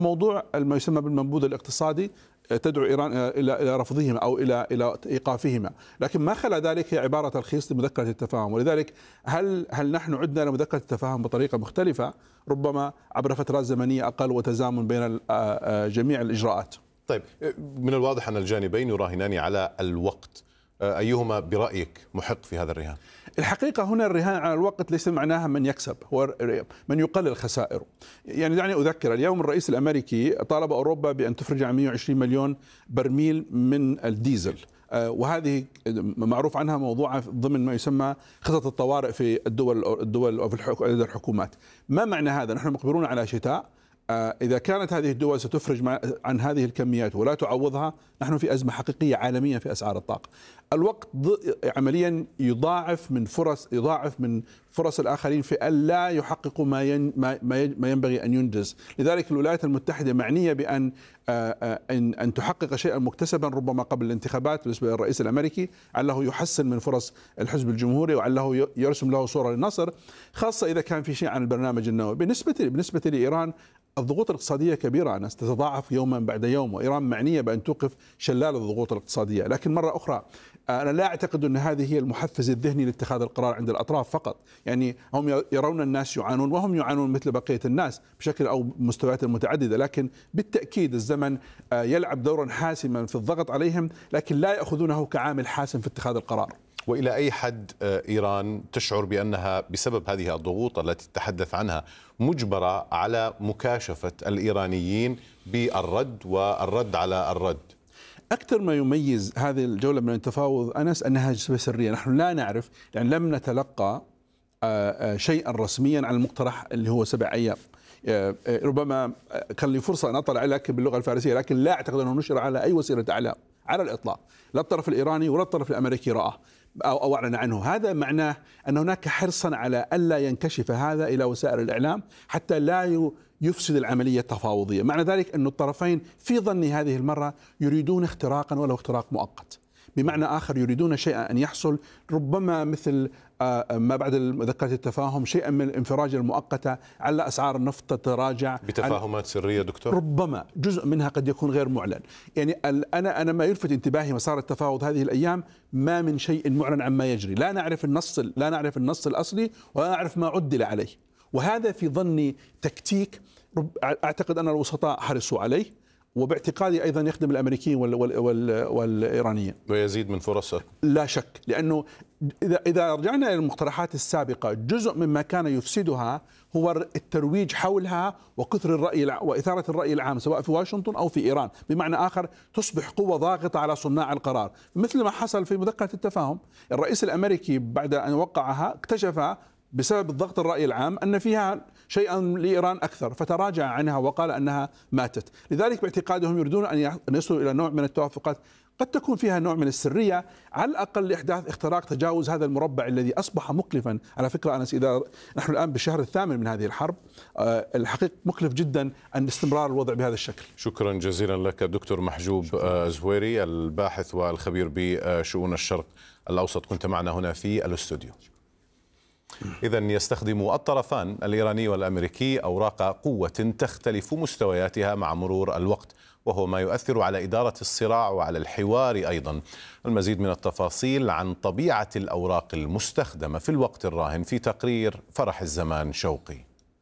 موضوع ما يسمى بالمنبوذ الاقتصادي تدعو إيران إلى رفضهما أو إلى إيقافهما، لكن ما خلا ذلك هي عبارة تلخيص لمذكرة التفاهم. ولذلك هل نحن عدنا لمذكرة التفاهم بطريقة مختلفة، ربما عبر فترات زمنية أقل وتزامن بين جميع الإجراءات؟ طيب، من الواضح أن الجانبين يراهنان على الوقت، أيهما برأيك محق في هذا الرهان؟ الحقيقة هنا الرهان على الوقت ليس معناها من يكسب، هو من يقلل خسائره. يعني دعني أذكر، اليوم الرئيس الأمريكي طالب أوروبا بأن تفرج عن 120 مليون برميل من الديزل، وهذه معروف عنها موضوعة ضمن ما يسمى خطط الطوارئ في الدول وفي الحكومات. ما معنى هذا؟ نحن مقبلون على شتاء، إذا كانت هذه الدول ستفرج عن هذه الكميات ولا تعوضها، نحن في أزمة حقيقية عالمية في أسعار الطاقة. الوقت عمليا يضاعف من فرص الآخرين في أن لا يحققوا ما ينبغي أن ينجز. لذلك الولايات المتحدة معنية بأن أن تحقق شيئا مكتسبا ربما قبل الانتخابات بالنسبة للرئيس الأمريكي، علّه يحسن من فرص الحزب الجمهوري وعلّه يرسم له صورة للنصر، خاصة إذا كان في شيء عن البرنامج النووي. بالنسبة لإيران الضغوط الاقتصادية كبيرة، أنها تتضاعف يوما بعد يوم، وإيران معنية بأن توقف شلال الضغوط الاقتصادية. لكن مرة أخرى أنا لا أعتقد أن هذه هي المحفز الذهني لاتخاذ القرار عند الأطراف فقط. يعني هم يرون الناس يعانون وهم يعانون مثل بقية الناس بشكل أو مستويات متعددة، لكن بالتأكيد الزمن يلعب دورا حاسما في الضغط عليهم، لكن لا يأخذونه كعامل حاسم في اتخاذ القرار. وإلى أي حد إيران تشعر بأنها بسبب هذه الضغوط التي تتحدث عنها مجبرة على مكاشفة الإيرانيين بالرد والرد على الرد؟ أكثر ما يميز هذه الجولة من التفاوض أنس أنها جلسة سرية. نحن لا نعرف، يعني لم نتلقى شيئا رسميا عن المقترح اللي هو 7 أيام. ربما كان لي فرصة أن أطلع لك باللغة الفارسية، لكن لا أعتقد أنه نشر على أي وسيلة إعلام على الإطلاق، لا الطرف الإيراني ولا الطرف الأمريكي رآه أو أعلن عنه. هذا معناه أن هناك حرصا على ألا ينكشف هذا إلى وسائل الإعلام حتى لا يفسد العملية التفاوضية. معنى ذلك أن الطرفين في ظني هذه المرة يريدون اختراقا ولو اختراق مؤقت، بمعنى آخر يريدون شيئا أن يحصل ربما مثل ما بعد مذكرة التفاهم، شيئا من الانفراج المؤقتة على أسعار النفط تتراجع بتفاهمات سرية دكتور. ربما جزء منها قد يكون غير معلن. يعني أنا ما يلفت انتباهي مسار التفاوض هذه الأيام ما من شيء معلن عما يجري، لا نعرف النص الأصلي ولا نعرف ما عدل عليه، وهذا في ظني تكتيك أعتقد أن الوسطاء حرصوا عليه، وباعتقادي أيضا يخدم الأمريكيين والإيرانيين، ويزيد من فرصه لا شك. لأنه إذا رجعنا إلى المقترحات السابقة، جزء مما كان يفسدها هو الترويج حولها وكثر الرأي وإثارة الرأي العام سواء في واشنطن أو في إيران، بمعنى آخر تصبح قوة ضاغطة على صناع القرار، مثل ما حصل في مذكرة التفاهم. الرئيس الأمريكي بعد أن وقعها اكتشف بسبب الضغط الرأي العام أن فيها شيئا لإيران أكثر، فتراجع عنها وقال أنها ماتت. لذلك باعتقادهم يريدون أن يصلوا إلى نوع من التوافقات قد تكون فيها نوع من السرية، على الأقل لإحداث اختراق تجاوز هذا المربع الذي أصبح مكلفا. على فكرة أنس، إذا نحن الآن بالشهر الثامن من هذه الحرب، الحقيقة مكلف جدا أن استمرار الوضع بهذا الشكل. شكرا جزيلا لك دكتور محجوب زهويري، الباحث والخبير بشؤون الشرق الأوسط، كنت معنا هنا في الاستوديو. إذن يستخدم الطرفان الإيراني والأمريكي أوراق قوة تختلف مستوياتها مع مرور الوقت، وهو ما يؤثر على إدارة الصراع وعلى الحوار أيضا. المزيد من التفاصيل عن طبيعة الأوراق المستخدمة في الوقت الراهن في تقرير فرح الزمان شوقي.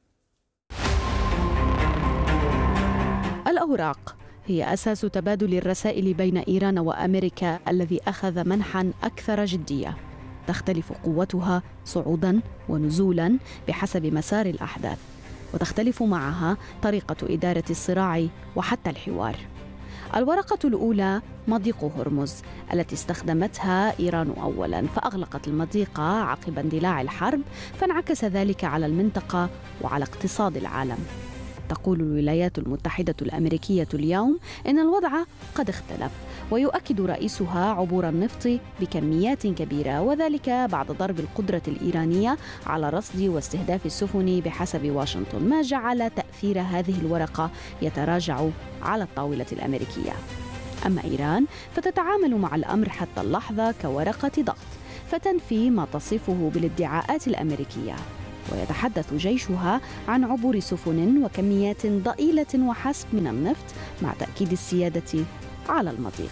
الأوراق هي أساس تبادل الرسائل بين إيران وأمريكا الذي أخذ منحا أكثر جدية. تختلف قوتها صعودا ونزولا بحسب مسار الأحداث، وتختلف معها طريقة إدارة الصراع وحتى الحوار. الورقة الأولى مضيق هرمز التي استخدمتها إيران أولا، فأغلقت المضيق عقب اندلاع الحرب، فانعكس ذلك على المنطقة وعلى اقتصاد العالم. تقول الولايات المتحدة الأمريكية اليوم إن الوضع قد اختلف، ويؤكد رئيسها عبور النفط بكميات كبيرة، وذلك بعد ضرب القدرة الإيرانية على رصد واستهداف السفن بحسب واشنطن، ما جعل تأثير هذه الورقة يتراجع على الطاولة الأمريكية. أما إيران فتتعامل مع الأمر حتى اللحظة كورقة ضغط، فتنفي ما تصفه بالادعاءات الأمريكية. ويتحدث جيشها عن عبور سفن وكميات ضئيلة وحسب من النفط مع تأكيد السيادة على المضيق.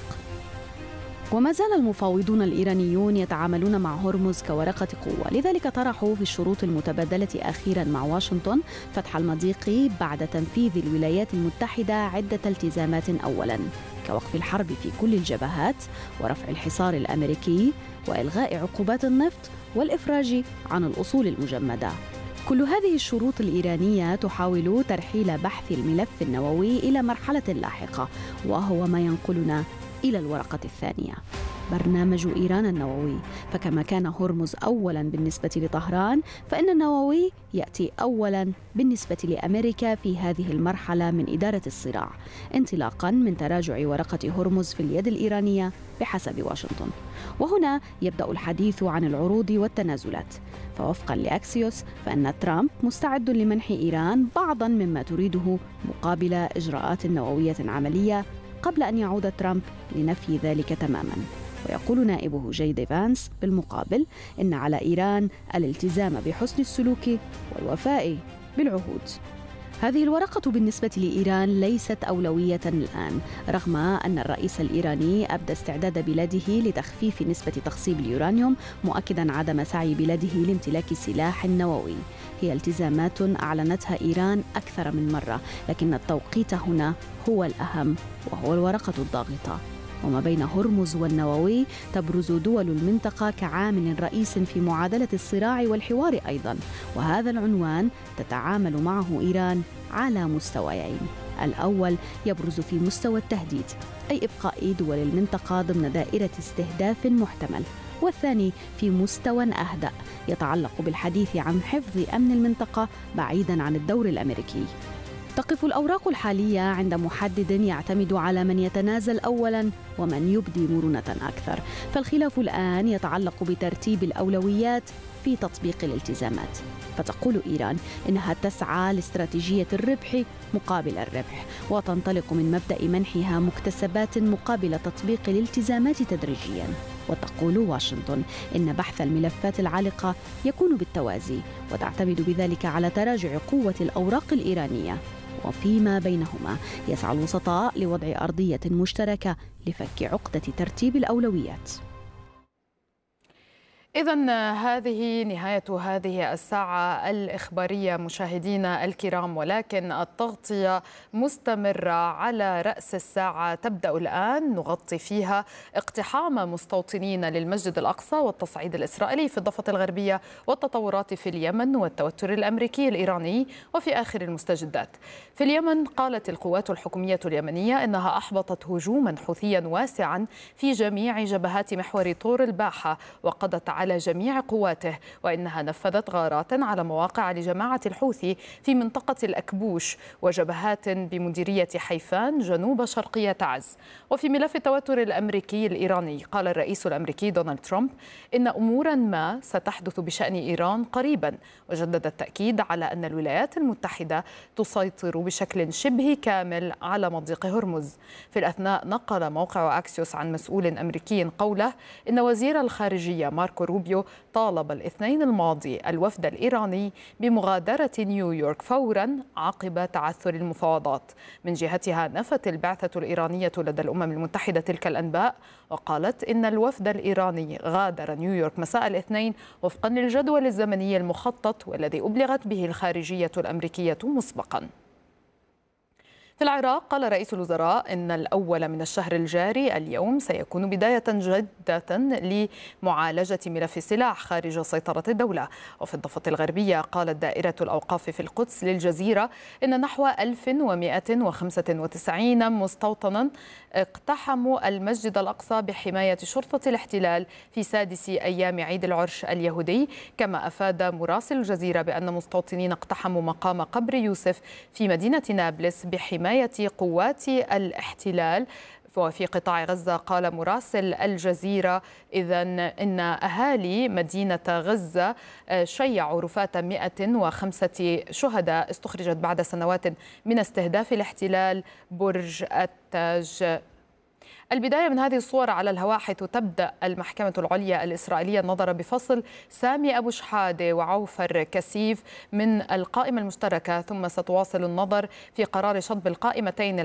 وما زال المفاوضون الإيرانيون يتعاملون مع هرمز كورقة قوة، لذلك طرحوا في الشروط المتبادلة أخيراً مع واشنطن فتح المضيق بعد تنفيذ الولايات المتحدة عدة التزامات، أولاً كوقف الحرب في كل الجبهات ورفع الحصار الأمريكي وإلغاء عقوبات النفط والإفراج عن الأصول المجمدة. كل هذه الشروط الإيرانية تحاول ترحيل بحث الملف النووي إلى مرحلة لاحقة، وهو ما ينقلنا إلى الورقة الثانية، برنامج إيران النووي. فكما كان هرمز أولاً بالنسبة لطهران، فإن النووي يأتي أولاً بالنسبة لأمريكا في هذه المرحلة من إدارة الصراع، انطلاقاً من تراجع ورقة هرمز في اليد الإيرانية بحسب واشنطن. وهنا يبدأ الحديث عن العروض والتنازلات. فوفقاً لأكسيوس فإن ترامب مستعد لمنح إيران بعضاً مما تريده مقابل إجراءات نووية عملية، قبل أن يعود ترامب لنفي ذلك تماماً. ويقول نائبه جي فانس بالمقابل إن على إيران الالتزام بحسن السلوك والوفاء بالعهود. هذه الورقة بالنسبة لإيران ليست أولوية الآن، رغم أن الرئيس الإيراني أبدى استعداد بلاده لتخفيف نسبة تخصيب اليورانيوم، مؤكداً عدم سعي بلاده لامتلاك سلاح نووي. هي التزامات أعلنتها إيران أكثر من مرة، لكن التوقيت هنا هو الأهم، وهو الورقة الضاغطة. وما بين هرمز والنووي تبرز دول المنطقة كعامل رئيس في معادلة الصراع والحوار أيضاً، وهذا العنوان تتعامل معه إيران على مستويين. الأول يبرز في مستوى التهديد، أي إبقاء دول المنطقة ضمن دائرة استهداف محتمل، والثاني في مستوى أهدأ يتعلق بالحديث عن حفظ أمن المنطقة بعيداً عن الدور الأمريكي. تقف الأوراق الحالية عند محدد يعتمد على من يتنازل أولاً ومن يبدي مرونة أكثر، فالخلاف الآن يتعلق بترتيب الأولويات في تطبيق الالتزامات. فتقول إيران إنها تسعى لاستراتيجية الربح مقابل الربح، وتنطلق من مبدأ منحها مكتسبات مقابل تطبيق الالتزامات تدريجياً. وتقول واشنطن إن بحث الملفات العالقة يكون بالتوازي، وتعتمد بذلك على تراجع قوة الأوراق الإيرانية. وفيما بينهما يسعى الوسطاء لوضع أرضية مشتركة لفك عقدة ترتيب الأولويات. إذن هذه نهاية هذه الساعة الإخبارية مشاهدينا الكرام، ولكن التغطية مستمرة. على رأس الساعة تبدأ الآن نغطي فيها اقتحام مستوطنين للمسجد الأقصى والتصعيد الإسرائيلي في الضفة الغربية والتطورات في اليمن والتوتر الأمريكي الإيراني، وفي آخر المستجدات. في اليمن قالت القوات الحكومية اليمنية إنها أحبطت هجوما حوثيا واسعا في جميع جبهات محور طور الباحة وقضت على جميع قواته، وإنها نفذت غارات على مواقع لجماعة الحوثي في منطقة الأكبوش وجبهات بمديرية حيفان جنوب شرقية تعز. وفي ملف التوتر الأمريكي الإيراني قال الرئيس الأمريكي دونالد ترامب إن أمورا ما ستحدث بشأن إيران قريبا، وجدد التأكيد على أن الولايات المتحدة تسيطر بشكل شبه كامل على مضيق هرمز. في الأثناء نقل موقع أكسيوس عن مسؤول أمريكي قوله إن وزير الخارجية ماركو روبيو طالب الاثنين الماضي الوفد الإيراني بمغادرة نيويورك فورا عقب تعثر المفاوضات. من جهتها نفت البعثة الإيرانية لدى الأمم المتحدة تلك الأنباء، وقالت إن الوفد الإيراني غادر نيويورك مساء الاثنين وفقا للجدول الزمني المخطط والذي أبلغت به الخارجية الأمريكية مسبقا. في العراق قال رئيس الوزراء إن الأول من الشهر الجاري اليوم سيكون بداية جديدة لمعالجة ملف السلاح خارج سيطرة الدولة. وفي الضفة الغربية قالت دائرة الأوقاف في القدس للجزيرة إن نحو 1195 مستوطنا اقتحموا المسجد الأقصى بحماية شرطة الاحتلال في سادس أيام عيد العرش اليهودي. كما أفاد مراسل الجزيرة بأن مستوطنين اقتحموا مقام قبر يوسف في مدينة نابلس بحماية قوات الاحتلال. وفي قطاع غزة قال مراسل الجزيرة إذن إن أهالي مدينة غزة شيعوا رفاة 105 شهداء استخرجت بعد سنوات من استهداف الاحتلال برج التاج البداية من هذه الصور على الهواء، حيث تبدأ المحكمة العليا الإسرائيلية النظر بفصل سامي أبو شحادة وعوفر كسيف من القائمة المشتركة، ثم ستواصل النظر في قرار شطب القائمتين